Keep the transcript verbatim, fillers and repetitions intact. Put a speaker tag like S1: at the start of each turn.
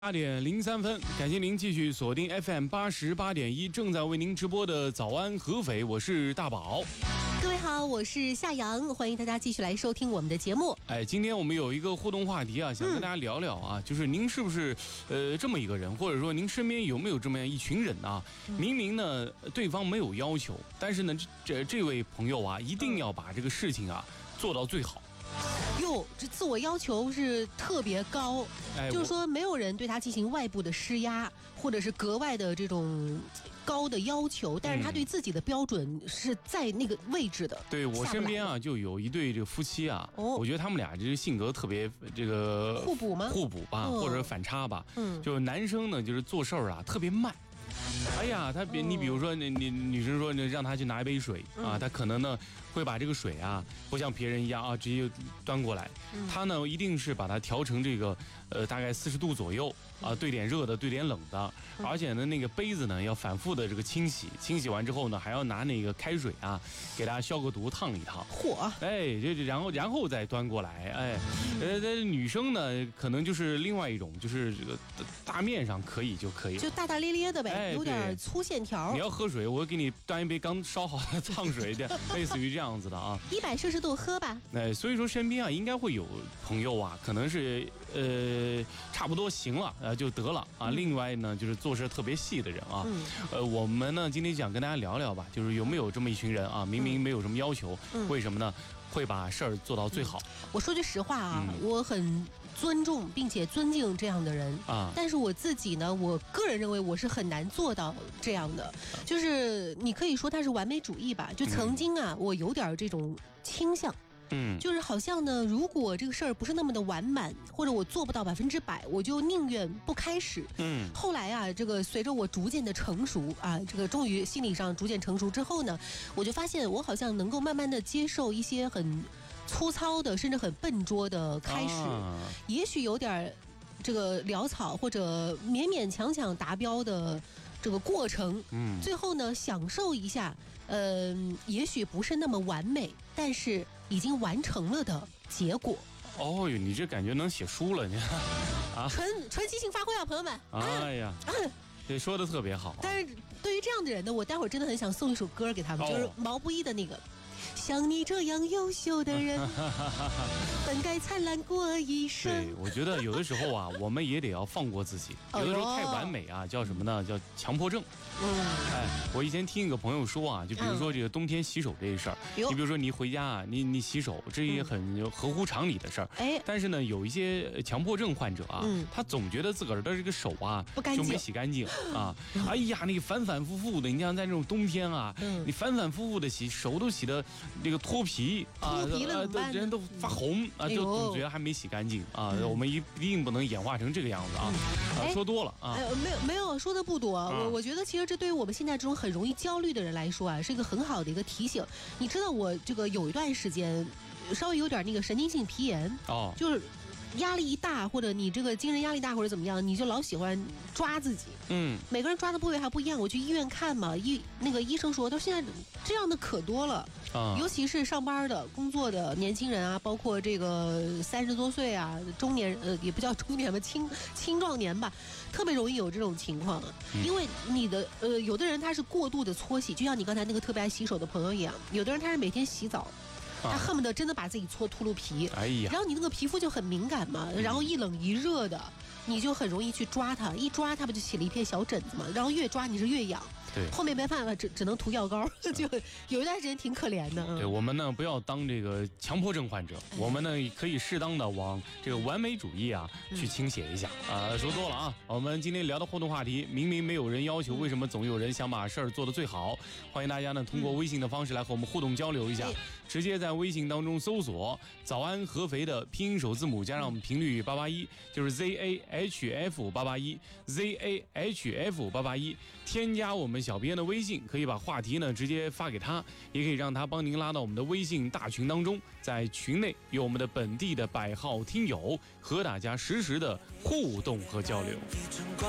S1: 八点零三分，感谢您继续锁定 F M 八十八点一，正在为您直播的早安合肥，我是大宝。
S2: 各位好，我是夏阳，欢迎大家继续来收听我们的节目。
S1: 哎，今天我们有一个互动话题啊，想跟大家聊聊啊，嗯、就是您是不是呃这么一个人，或者说您身边有没有这么样一群人啊？明明呢对方没有要求，但是呢这这位朋友啊，一定要把这个事情啊做到最好。
S2: 哟，这自我要求是特别高，哎、就是说没有人对他进行外部的施压，或者是格外的这种高的要求，但是他对自己的标准是在那个位置的。
S1: 对，我身边啊就有一对这个夫妻啊，哦、我觉得他们俩这个性格特别这个
S2: 互补吗？
S1: 互补吧，哦、或者反差吧。嗯，就男生呢就是做事儿啊特别慢。哎呀，他比你比如说你你女生说你让他去拿一杯水啊，他可能呢会把这个水啊不像别人一样啊直接端过来，他呢一定是把它调成这个呃大概四十度左右啊，兑点热的兑点冷的，而且呢那个杯子呢要反复的这个清洗，清洗完之后呢还要拿那个开水啊给它消个毒烫一烫。
S2: 嚯！
S1: 哎，这然后然后再端过来，哎，呃，女生呢可能就是另外一种，就是这个大面上可以就可以了，
S2: 就大大咧咧的呗。
S1: 哎、
S2: 有点粗线条。
S1: 你要喝水，我给你端一杯刚烧好的烫水的，类似于这样子的啊。
S2: 一百摄氏度喝吧。
S1: 哎，所以说身边啊应该会有朋友啊，可能是呃差不多行了呃就得了啊。嗯、另外呢就是做事特别细的人啊。嗯、呃我们呢今天想跟大家聊聊吧，就是有没有这么一群人啊，明明没有什么要求，嗯、为什么呢？会把事儿做到最好。
S2: 嗯、我说句实话啊，嗯、我很尊重并且尊敬这样的人啊，但是我自己呢，我个人认为我是很难做到这样的。就是你可以说他是完美主义吧，就曾经啊，嗯、我有点这种倾向。嗯，就是好像呢，如果这个事儿不是那么的完满，或者我做不到百分之百，我就宁愿不开始。嗯，后来啊，这个随着我逐渐的成熟啊，这个终于心理上逐渐成熟之后呢，我就发现我好像能够慢慢的接受一些很粗糙的，甚至很笨拙的开始，啊、也许有点这个潦草或者勉勉强强达标的这个过程。嗯，最后呢，享受一下，嗯、呃，也许不是那么完美，但是已经完成了的结果。
S1: 哦哟，你这感觉能写书了，你
S2: 啊，纯纯即兴发挥啊，朋友们！
S1: 哎呀，这说的特别好、啊。
S2: 但是对于这样的人呢，我待会儿真的很想送一首歌给他们，哦、就是毛不易的那个。像你这样优秀的人，本该灿烂过一生。
S1: 对，我觉得有的时候啊，我们也得要放过自己。有的时候太完美啊，叫什么呢？叫强迫症。嗯，哎，我以前听一个朋友说啊，就比如说这个冬天洗手这一事儿，嗯、你比如说你回家啊，你你洗手，这也很合乎常理的事儿。哎、嗯，但是呢，有一些强迫症患者啊，嗯、他总觉得自个儿的这个手啊就没洗干净啊。哎呀，那个反反复复的，你像在这种冬天啊，嗯、你反反复复的洗手都洗的这个脱皮啊，
S2: 脱皮了怎么办？
S1: 人都发红啊，就总觉得还没洗干净啊。我们一一定不能演化成这个样子啊。啊，说多了啊。
S2: 没有没有，说的不多。我我觉得其实这对于我们现在这种很容易焦虑的人来说啊，是一个很好的一个提醒。你知道我这个有一段时间稍微有点那个神经性皮炎哦，就是压力一大，或者你这个精神压力大或者怎么样，你就老喜欢抓自己。嗯，每个人抓的部位还不一样。我去医院看嘛，医那个医生说，他说现在这样的可多了。啊，尤其是上班的、工作的年轻人啊，包括这个三十多岁啊，中年呃也不叫中年吧，青青壮年吧，特别容易有这种情况。嗯、因为你的呃，有的人他是过度的搓洗，就像你刚才那个特别爱洗手的朋友一样，有的人他是每天洗澡。他恨不得真的把自己搓秃噜皮，哎呀，然后你那个皮肤就很敏感嘛，然后一冷一热的，你就很容易去抓它，一抓它不就起了一片小疹子嘛，然后越抓你是越痒。对，后面没办法，只只能涂药膏，就有一段时间挺可怜的。
S1: 对，我们呢不要当这个强迫症患者，我们呢可以适当的往这个完美主义啊去倾斜一下啊。说多了啊，我们今天聊的互动话题，明明没有人要求，为什么总有人想把事儿做得最好？欢迎大家呢通过微信的方式来和我们互动交流一下，直接在微信当中搜索“早安合肥”的拼音首字母加上我们频率八八一，就是 Z A H F 八八一 Z A H F 八八一，添加我们小编的微信，可以把话题呢直接发给他，也可以让他帮您拉到我们的微信大群当中，在群内有我们的本地的百号听友和大家实时的互动和交流。